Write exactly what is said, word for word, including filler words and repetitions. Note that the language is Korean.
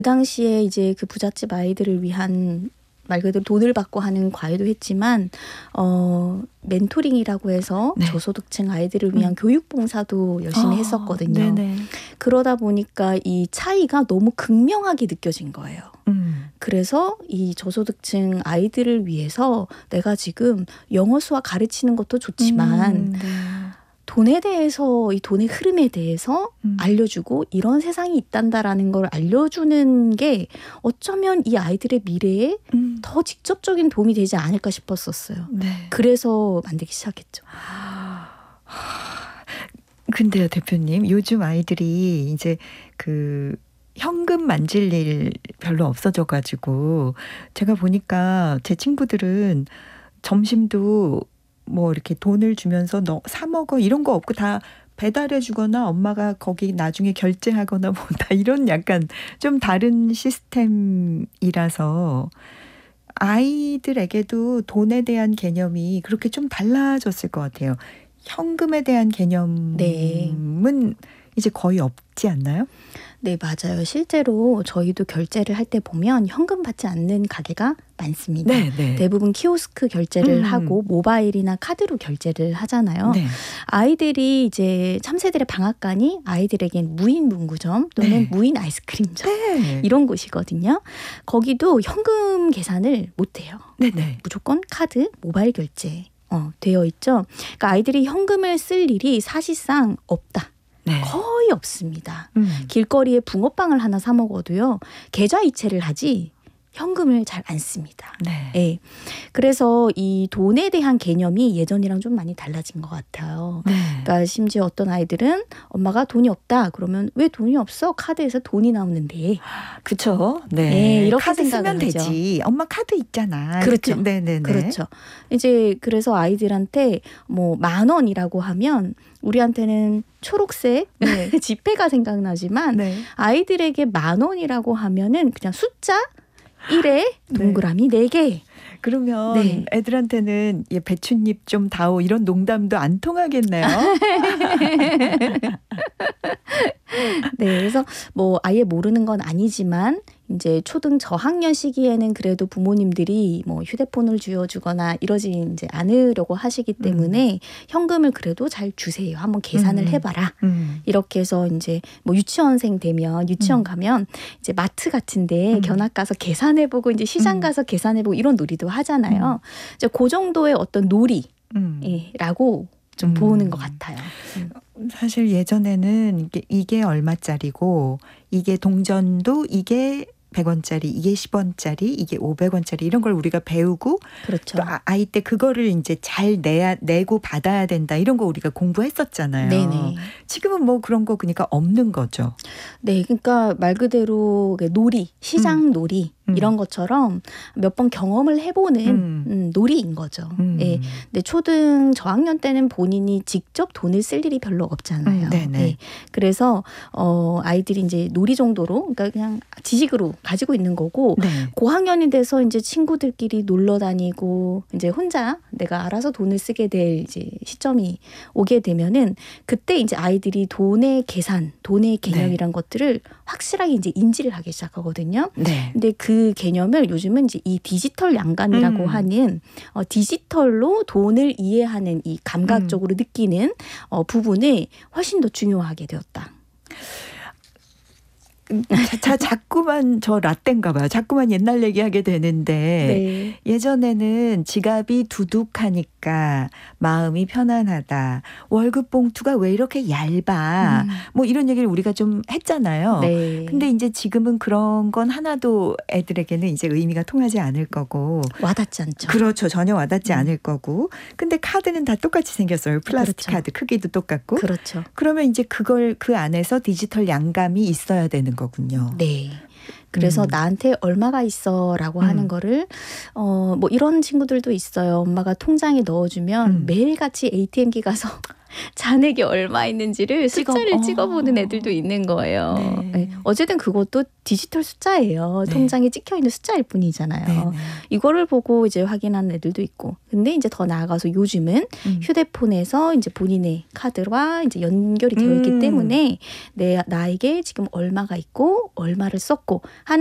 그 당시에 이제 그 부잣집 아이들을 위한 말 그대로 돈을 받고 하는 과외도 했지만 어, 멘토링이라고 해서 네. 저소득층 아이들을 위한 음. 교육봉사도 열심히 아, 했었거든요. 네네. 그러다 보니까 이 차이가 너무 극명하게 느껴진 거예요. 음. 그래서 이 저소득층 아이들을 위해서 내가 지금 영어 수학 가르치는 것도 좋지만 음, 네. 돈에 대해서 이 돈의 흐름에 대해서 음. 알려주고 이런 세상이 있단다라는 걸 알려주는 게 어쩌면 이 아이들의 미래에 음. 더 직접적인 도움이 되지 않을까 싶었었어요. 네. 그래서 만들기 시작했죠. 근데요, 대표님, 요즘 아이들이 이제 그 현금 만질 일 별로 없어져가지고 제가 보니까 제 친구들은 점심도 뭐 이렇게 돈을 주면서 너 사 먹어 이런 거 없고 다 배달해 주거나 엄마가 거기 나중에 결제하거나 뭐 다 이런 약간 좀 다른 시스템이라서 아이들에게도 돈에 대한 개념이 그렇게 좀 달라졌을 것 같아요. 현금에 대한 개념은 네. 이제 거의 없지 않나요? 네, 맞아요. 실제로 저희도 결제를 할 때 보면 현금 받지 않는 가게가 많습니다. 네, 네. 대부분 키오스크 결제를 음. 하고 모바일이나 카드로 결제를 하잖아요. 네. 아이들이 이제 삼 세들의 방앗간이 아이들에겐 무인 문구점 또는 네. 무인 아이스크림점 네. 이런 곳이거든요. 거기도 현금 계산을 못해요. 네, 네. 무조건 카드, 모바일 결제 어, 되어 있죠. 그러니까 아이들이 현금을 쓸 일이 사실상 없다. 네. 거의 없습니다. 음. 길거리에 붕어빵을 하나 사 먹어도요. 계좌 이체를 하지 현금을 잘 안 씁니다. 네. 예. 그래서 이 돈에 대한 개념이 예전이랑 좀 많이 달라진 것 같아요. 네. 그러니까 심지어 어떤 아이들은 엄마가 돈이 없다. 그러면 왜 돈이 없어? 카드에서 돈이 나오는데. 그렇죠. 네. 네, 이렇게 카드 생각을 쓰면 하죠. 되지. 엄마 카드 있잖아. 그렇죠. 네, 네, 네. 그렇죠. 이제 그래서 아이들한테 뭐 만 원이라고 하면 우리한테는 초록색 네. 지폐가 생각나지만 네. 아이들에게 만 원이라고 하면은 그냥 숫자 일에 동그라미 네 개. 그러면 네. 애들한테는 예, 배춧잎 좀 다오 이런 농담도 안 통하겠네요. 네, 그래서 뭐 아예 모르는 건 아니지만 이제 초등 저학년 시기에는 그래도 부모님들이 뭐 휴대폰을 쥐어주거나 이러지 이제 않으려고 하시기 때문에 음. 현금을 그래도 잘 주세요. 한번 계산을 음. 해봐라. 음. 이렇게 해서 이제 뭐 유치원생 되면 유치원 음. 가면 이제 마트 같은데 음. 견학 가서 계산해보고 이제 시장 음. 가서 계산해보고 이런 놀이도 하잖아요. 음. 이제 그 정도의 어떤 놀이라고 음. 좀 음. 보는 것 같아요. 음. 사실 예전에는 이게, 이게 얼마짜리고 이게 동전도 이게 백 원짜리, 이게 십 원짜리, 이게 오백 원짜리 이런 걸 우리가 배우고 그렇죠. 또 아이 때 그거를 이제 잘 내야 내고 받아야 된다 이런 거 우리가 공부했었잖아요. 네네. 지금은 뭐 그런 거 그러니까 없는 거죠. 네, 그러니까 말 그대로 놀이, 시장 음. 놀이 음. 이런 것처럼 몇 번 경험을 해보는 음. 음, 놀이인 거죠. 음. 예. 근데 초등 저학년 때는 본인이 직접 돈을 쓸 일이 별로 없잖아요. 음. 네네. 예. 그래서 어, 아이들이 이제 놀이 정도로, 그러니까 그냥 지식으로 가지고 있는 거고, 네. 고학년이 돼서 이제 친구들끼리 놀러 다니고 이제 혼자 내가 알아서 돈을 쓰게 될 이제 시점이 오게 되면은 그때 이제 아이들이 돈의 계산, 돈의 개념이란 네. 것들을 확실하게 이제 인지를 하기 시작하거든요. 네. 근데 그 개념을 요즘은 이제 이 디지털 양감이라고 음. 하는 어, 디지털로 돈을 이해하는 이 감각적으로 음. 느끼는 어, 부분이 훨씬 더 중요하게 되었다. 자, 자, 자꾸만 저 라떼인가 봐요. 자꾸만 옛날 얘기하게 되는데 네. 예전에는 지갑이 두둑하니까 마음이 편안하다. 월급 봉투가 왜 이렇게 얇아. 음. 뭐 이런 얘기를 우리가 좀 했잖아요. 네. 근데 이제 지금은 그런 건 하나도 애들에게는 이제 의미가 통하지 않을 거고. 와닿지 않죠. 그렇죠. 전혀 와닿지 음. 않을 거고. 근데 카드는 다 똑같이 생겼어요. 플라스틱 그렇죠. 카드 크기도 똑같고. 그렇죠. 그러면 이제 그걸 그 안에서 디지털 양감이 있어야 되는 거군요. 네. 그래서 음. 나한테 얼마가 있어라고 음. 하는 거를 어, 뭐 이런 친구들도 있어요. 엄마가 통장에 넣어주면 음. 매일같이 에이티엠기 가서 잔액이 얼마 있는지를 찍어- 숫자를 어. 찍어보는 애들도 있는 거예요. 네. 네. 어쨌든 그것도 디지털 숫자예요. 네. 통장에 찍혀 있는 숫자일 뿐이잖아요. 네, 네. 이거를 보고 이제 확인하는 애들도 있고. 근데 이제 더 나아가서 요즘은 음. 휴대폰에서 이제 본인의 카드와 이제 연결이 되어 있기 음. 때문에 내 나에게 지금 얼마가 있고 얼마를 썼고 한